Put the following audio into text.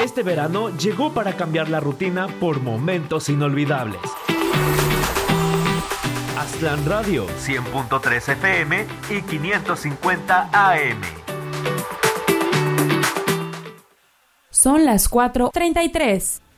Este verano llegó para cambiar la rutina por momentos inolvidables. Aztlán Radio, 100.3 FM y 550 AM. Son las 4:33.